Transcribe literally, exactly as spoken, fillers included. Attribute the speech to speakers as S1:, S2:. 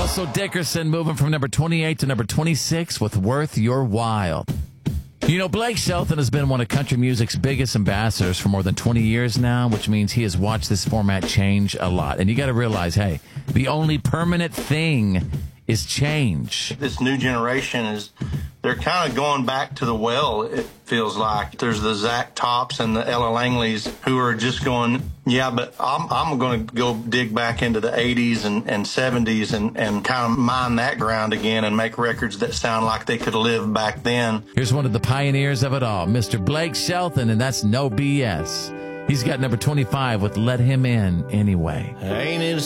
S1: Russell Dickerson moving from number twenty-eight to number twenty-six with Worth Your While. You know, Blake Shelton has been one of country music's biggest ambassadors for more than twenty years now, which means he has watched this format change a lot. And you got to realize, hey, the only permanent thing is change.
S2: This new generation is, they're kind of going back to the well, it feels like. There's the Zach Tops and the Ella Langleys who are just going, yeah, but I'm I'm going to go dig back into the eighties and, and seventies and, and kind of mine that ground again and make records that sound like they could live back then.
S1: Here's one of the pioneers of it all, Mister Blake Shelton, and that's no B S. He's got number twenty-five with Let Him In Anyway.
S3: I ain't in